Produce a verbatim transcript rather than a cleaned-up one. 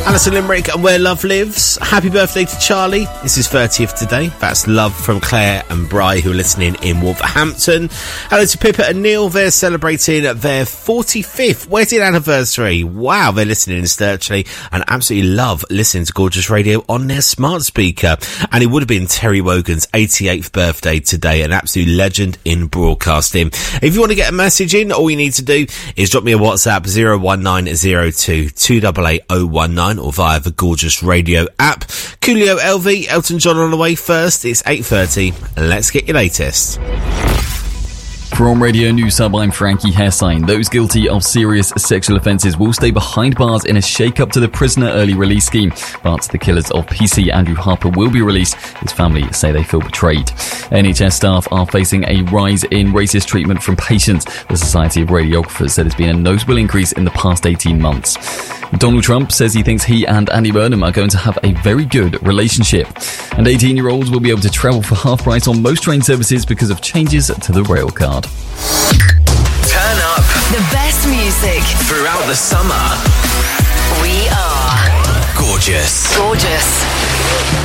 Alison Limerick and Where Love Lives. Happy birthday to Charlie. It's his thirtieth today. That's love from Claire and Bri, who are listening in Wolverhampton. Hello to Pippa and Neil. They're celebrating their forty-fifth wedding anniversary. Wow, they're listening in Sturchley and absolutely love listening to Gorgeous Radio on their smart speaker. And it would have been Terry Wogan's eighty-eighth birthday today, an absolute legend in broadcasting. If you want to get a message in, all you need to do is drop me a WhatsApp zero one nine zero two two eight eight zero one nine or via the Gorgeous Radio app. Coolio L V, Elton John on the way first. It's eight thirty. Let's get your latest. From Radio News Hub, I'm Frankie Hessine. Those guilty of serious sexual offences will stay behind bars in a shake-up to the prisoner early release scheme. But the killers of P C Andrew Harper will be released. His family say they feel betrayed. N H S staff are facing a rise in racist treatment from patients. The Society of Radiographers said it's been a notable increase in the past eighteen months. Donald Trump says he thinks he and Andy Burnham are going to have a very good relationship. And eighteen-year-olds will be able to travel for half price on most train services because of changes to the rail card. Turn up the best music throughout the summer. We are Gorgeous. Gorgeous.